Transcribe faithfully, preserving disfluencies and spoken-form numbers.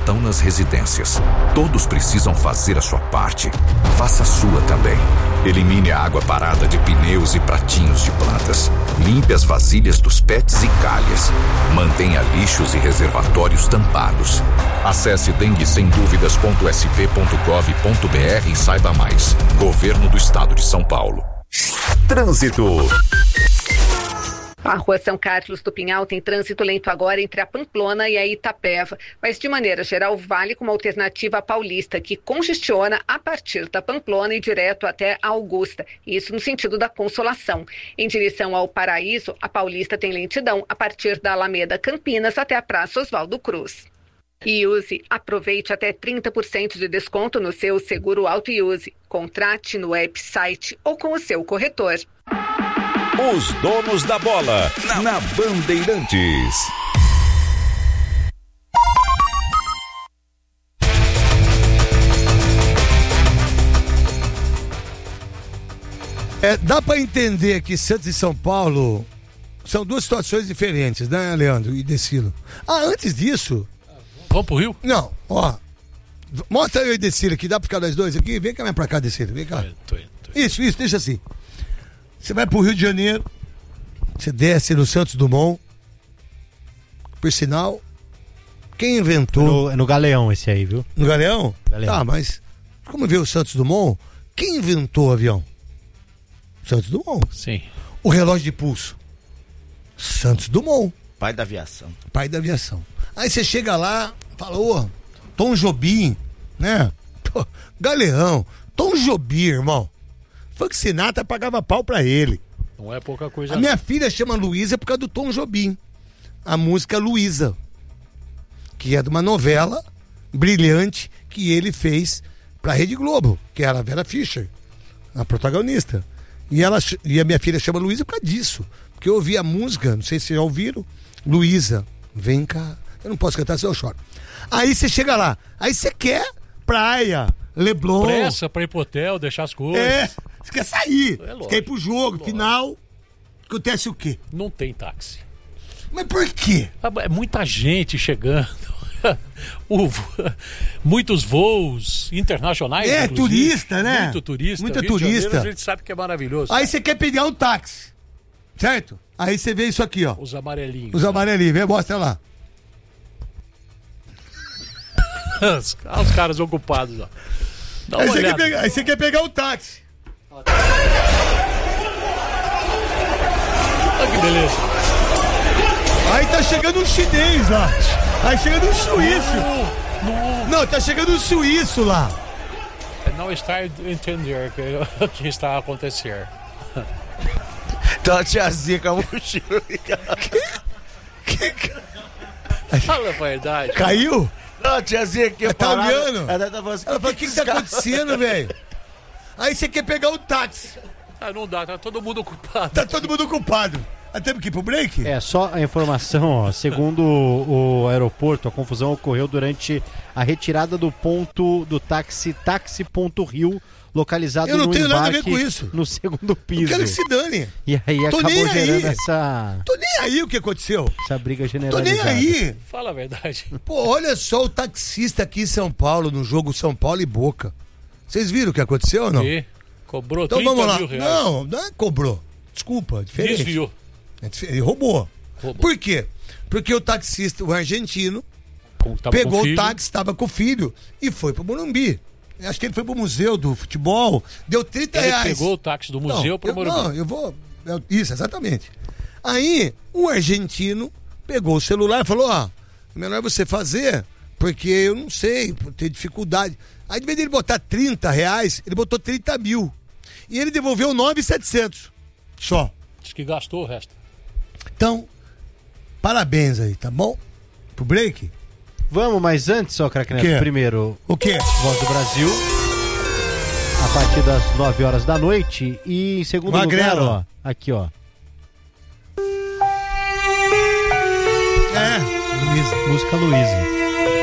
gestão nas residências. Todos precisam fazer a sua parte. Faça a sua também. Elimine a água parada de pneus e pratinhos de plantas. Limpe as vasilhas dos pets e calhas. Mantenha lixos e reservatórios tampados. Acesse dengue sem dúvidas ponto s p ponto gov ponto b r e saiba mais. Governo do Estado de São Paulo. Trânsito. A rua São Carlos do Pinhal tem trânsito lento agora entre a Pamplona e a Itapeva, mas de maneira geral vale como alternativa a Paulista, que congestiona a partir da Pamplona e direto até a Augusta, isso no sentido da Consolação. Em direção ao Paraíso, a Paulista tem lentidão a partir da Alameda Campinas até a Praça Oswaldo Cruz. E use, aproveite até trinta por cento de desconto no seu seguro auto e use. Contrate no app, site ou com o seu corretor. Os donos da bola, na, na Bandeirantes. É, dá pra entender que Santos e São Paulo são duas situações diferentes, né, Leandro e Decilo? Ah, antes disso... Vamos pro Rio? Não, ó. Mostra eu e Decilo aqui, dá pra ficar nós dois aqui? Vem cá, vem pra cá, Decilo, vem cá. Tô indo, tô indo. Isso, isso, deixa assim. Você vai pro Rio de Janeiro, você desce no Santos Dumont. Por sinal, quem inventou... No, no Galeão esse aí, viu? No Galeão? Galeão. Tá, mas como vê o Santos Dumont, quem inventou o avião? Santos Dumont. Sim. O relógio de pulso? Santos Dumont. Pai da aviação. Pai da aviação. Aí você chega lá, fala, ô, Tom Jobim, né? Pô, Galeão, Tom Jobim, irmão. Frank Sinatra pagava pau pra ele. Não é pouca coisa. A minha filha chama Luísa por causa do Tom Jobim. A música Luísa, que é de uma novela brilhante que ele fez pra Rede Globo, que era a Vera Fischer, a protagonista. E, ela, e a minha filha chama Luísa por causa disso. Porque eu ouvi a música, não sei se já ouviram, Luísa, vem cá. Eu não posso cantar, senão eu choro. Aí você chega lá, aí você quer praia, Leblon. Pressa pra ir pro hotel, deixar as coisas. É, você quer sair, É você quer ir pro jogo, lógico. final. Acontece o quê? Não tem táxi. Mas por quê? É muita gente chegando. O, muitos voos internacionais. É, inclusive. turista, né? Muito turista. Muita Rio de turista. Janeiro, a gente sabe que é maravilhoso. Aí você quer pegar um táxi, certo? Aí você vê isso aqui, ó. Os amarelinhos. Os amarelinhos, vem, mostra lá. Os, os caras ocupados, ó. Dá uma Aí você, quer olhada. pegar, aí você quer pegar um táxi. Olha que beleza. Aí tá chegando um chinês lá. Aí chegando um suíço. Não, Não, tá chegando um suíço lá. não está a entender o que está a acontecer. Então a tiazinha com a mochila. Fala a verdade. Caiu? Não, a tiazinha aqui Ela tá parada, olhando. Ela tá falando assim, Ela falou, o que que tá acontecendo, velho? Aí você quer pegar um táxi. Ah, não dá, tá todo mundo ocupado. Tá todo mundo ocupado. Ah, temos que ir pro break? É, só a informação, ó, segundo o, o aeroporto, a confusão ocorreu durante a retirada do ponto do táxi Táxi Ponto Rio, localizado Eu não no tenho nada a ver embarque com isso. no segundo piso. Eu quero que se dane. E aí Tô acabou nem gerando aí. essa, Tô nem aí o que aconteceu. essa briga Tô generalizada. nem aí. Fala a verdade. Pô, olha só o taxista aqui em São Paulo, no jogo São Paulo e Boca. Vocês viram o que aconteceu ou não? E cobrou Então trinta vamos lá. mil reais. Não, não é cobrou. Desculpa, diferente. Desviou. É diferente. Ele roubou. Roubou. Por quê? Porque o taxista, o argentino, Com- tava com pegou o filho. táxi, estava com o filho e foi pro Morumbi. Acho que ele foi pro museu do futebol, deu trinta Ele reais. pegou o táxi do museu não, pro eu, Morumbi. Não, eu vou... eu- isso, exatamente. Aí, o argentino pegou o celular e falou, ó, é melhor você fazer, porque eu não sei, por ter dificuldade. Aí, de vez de ele botar trinta reais, ele botou trinta mil. E ele devolveu nove mil e setecentos. Só. Diz que gastou o resto. Então, parabéns aí, tá bom? Pro break? Vamos, mas antes, ó, Craque Neto, O quê? primeiro, O quê? Voz do Brasil, a partir das nove horas da noite. E em segundo Magrela. lugar, ó, aqui, ó, É, Luísa. música Luísa.